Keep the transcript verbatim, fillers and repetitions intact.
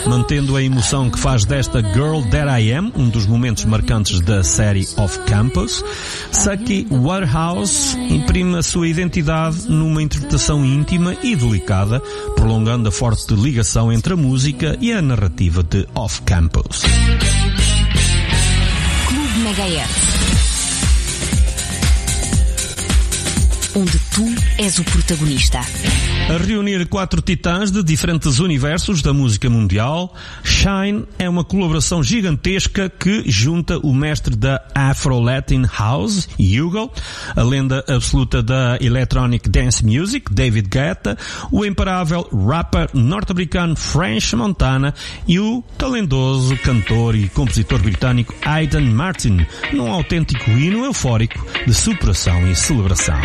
mantendo a emoção que faz desta Girl That I Am um dos momentos marcantes da série Off Campus. Suki Waterhouse imprime a sua identidade numa interpretação íntima e delicada, prolongando a forte ligação entre a música e a narrativa de Off Campus. Clube Megahertz, onde tu és o protagonista. A reunir quatro titãs de diferentes universos da música mundial, Shine é uma colaboração gigantesca que junta o mestre da Afro-Latin House, Hugo, a lenda absoluta da Electronic Dance Music, David Guetta, o imparável rapper norte-americano French Montana e o talentoso cantor e compositor britânico Aidan Martin, num autêntico hino eufórico de superação e celebração.